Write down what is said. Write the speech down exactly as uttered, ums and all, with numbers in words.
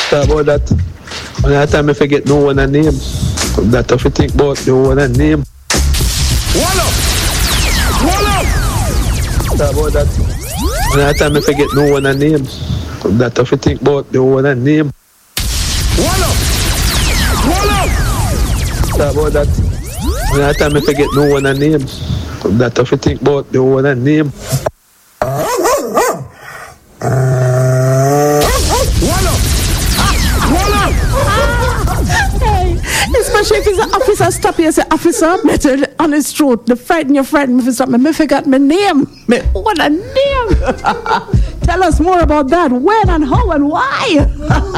Talk about that. When that time I forget no one and name. That if you think about the one and name. Wall up! Wall up! Talk about that. When that time I forget no one and name. That if you think about the one and name. Wall up! Wall up! Talk about that. When that time I forget no one and name. That if you think about the one and name. Especially if he's an officer, stop here, say, officer, better on his throat. The frighten your friend, if you stop me, me forgot my name. Me, what a name. Tell us more about that. When and how and why.